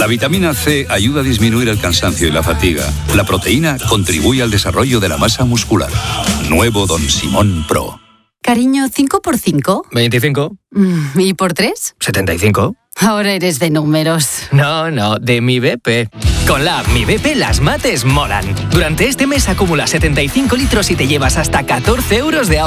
La vitamina C ayuda a disminuir el cansancio y la fatiga. La proteína contribuye al desarrollo de la masa muscular. Nuevo Don Simón Pro. Cariño, ¿5 por 5? 25. ¿Y por 3? 75. Ahora eres de números. No, de Mi BP. Con la app Mi BP las mates molan. Durante este mes acumula 75 litros y te llevas hasta 14 euros de ahorro.